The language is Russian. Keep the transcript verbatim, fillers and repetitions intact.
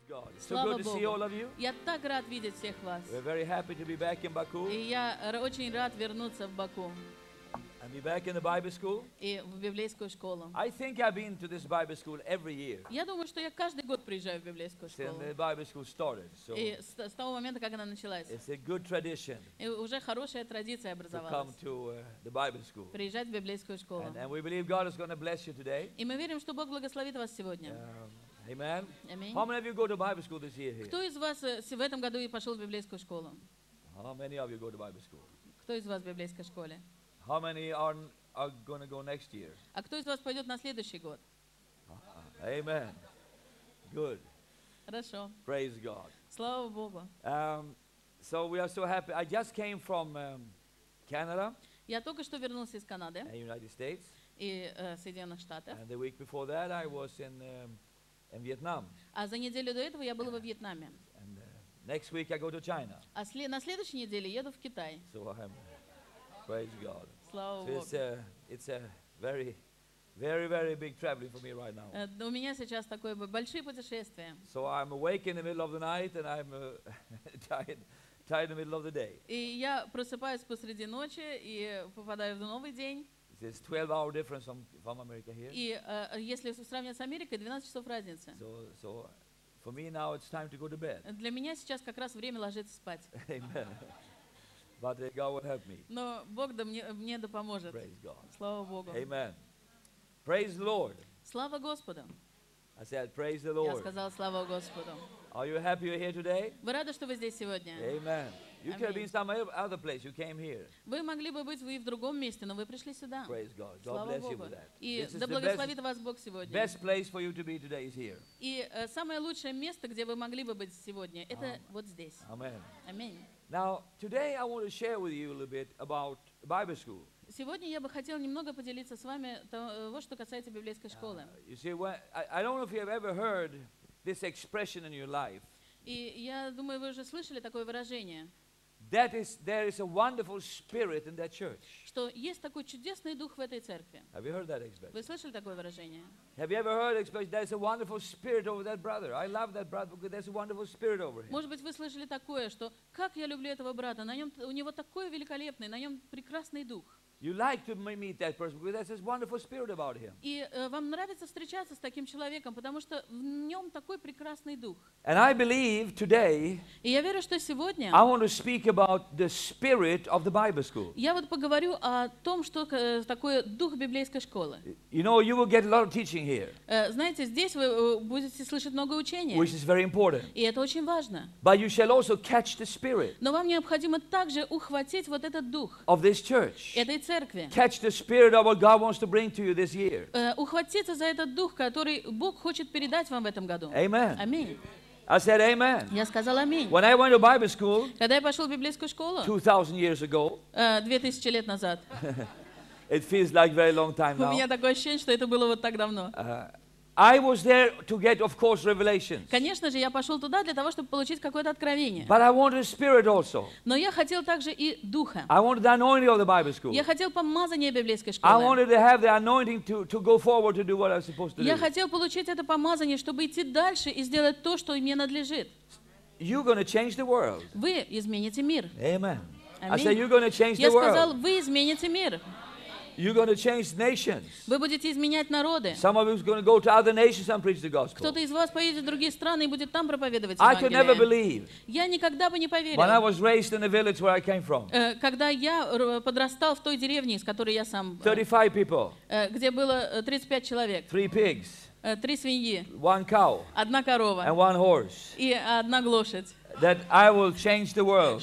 God. It's so Слава good to see all Богу. of you. Я так рад видеть всех вас. We're very happy to be back in Baku И я р- очень рад вернуться в Баку and be back in the Bible school. и в библейскую школу. I think I've been to this Bible school every year Я думаю, что я каждый год приезжаю в библейскую since школу. the Bible school started. So И с, с того момента, как она началась. it's a good tradition И уже хорошая традиция to come образовалась. to uh, the Bible school. Приезжать в библейскую школу. And, and we believe God is going to bless you today. И мы верим, что Бог благословит вас сегодня. Um, amen. Аминь. How many of you go to Bible school this year here? Кто из вас э, с- в этом году и пошел в библейскую школу? How many of you go to Bible school? Кто из вас в библейской школе? How many are, are going to go next year? А кто из вас пойдет на следующий год? Amen. Good. Хорошо. Praise God. Слава Богу. Um, so we are so happy. I just came from um, Canada Я только что вернулся из Канады and United States. и э, Соединенных Штатов. And the week before that, I was in, um, in Vietnam. А за неделю до этого я была во Вьетнаме. And uh, next week, I go to China. А сле- на следующей неделе еду в Китай. So I'm, praise God. Слава So it's Богу. a, it's a very, very, very big traveling for me right now. Э, да У меня сейчас такое б- большие путешествия. So I'm awake in the middle of the night and I'm uh, tired, tired in the middle of the day. И я просыпаюсь посреди ночи и попадаю в новый день. It's twelve hour difference from, from America here. И э, если сравнивать с Америкой, двенадцать часов разницы. So, so for me now it's time to go to bed. Для меня сейчас как раз время ложиться спать. Amen. But uh, God will help me. Но Бог да мне, мне да поможет. Praise God. Слава Богу. Amen. Praise the Lord. Слава Господу. I said, praise the Я Lord. сказала слава Господу. Are you happy you're here today? Вы рады, что вы здесь сегодня? Amen. You could have been Аминь. some other place. You came here. Вы могли бы быть вы и в другом месте, но вы пришли сюда. Praise God. God Слава bless you Богу. for that. И This is да the благословит best, вас Бог сегодня. best place for you to be today is here. И э, самое лучшее место, где вы могли бы быть сегодня, это вот здесь. Amen. Аминь. Now, today I want to share with you a little bit about Bible school. Сегодня я бы хотела немного поделиться с вами того, что касается библейской школы. You see, when, I, I don't know if you have ever heard this expression in your life. И я думаю, вы уже слышали такое выражение, That is, there is a wonderful spirit in that church. что есть такой чудесный дух в этой церкви. Have you heard that expression? Вы слышали такое выражение? Have you ever heard the expression? There's a wonderful spirit over that brother. I love that brother because there's a wonderful spirit over him. Может быть, вы слышали такое, что «как я люблю этого брата, на нем, у него такой великолепный, на нем прекрасный дух». You like to m- meet that person because there's this wonderful spirit about him. И э, вам нравится встречаться с таким человеком, потому что в нем такой прекрасный дух. And I believe today И я верю, что сегодня I want to speak about the spirit of the Bible school. я вот поговорю о том, что э, такое дух библейской школы. You know, you will get a lot of teaching here, Э, Знаете, здесь вы э, будете слышать много учения, which is very important. и это очень важно. But you shall also catch the spirit Но вам необходимо также ухватить вот этот дух of this church. этой церкви. Catch the spirit of what God wants to bring to you this year. Э, Ухватиться за этот дух, который Бог хочет передать вам в этом году. Amen. Аминь. I said amen. Я сказала аминь. When I went to Bible school Когда я пошел в библейскую школу two thousand years ago, э, две тысячи лет назад, it feels like a very long time у меня now. такое ощущение, что это было вот так давно. Uh, I was there to get, of course, revelations. Конечно же, я пошел туда для того, чтобы получить какое-то откровение. But I wanted spirit also. Но я хотел также и духа. I wanted the anointing of the Bible school. Я хотел помазание библейской I школы. wanted to have the anointing to, to go forward to do what I was supposed to Я do. хотел получить это помазание, чтобы идти дальше и сделать то, что мне надлежит. You're going to change the world. Вы измените мир. Amen. I Аминь. said, you're going to change Я the сказал, world. вы измените мир. You're going to change nations. Вы будете изменять народы. Some of you are going to go to other nations and preach the gospel. Кто-то из вас поедет в другие страны и будет там проповедовать I could never Евангелие. believe Я никогда бы не when I поверил, was raised in the village where I came from. э, когда я р- подрастал в той деревне, из которой я сам, э, thirty-five people, э, где было э, тридцать пять человек, three pigs, э, три свиньи, one cow, одна and корова one horse. и одна лошадь. That I will change the world.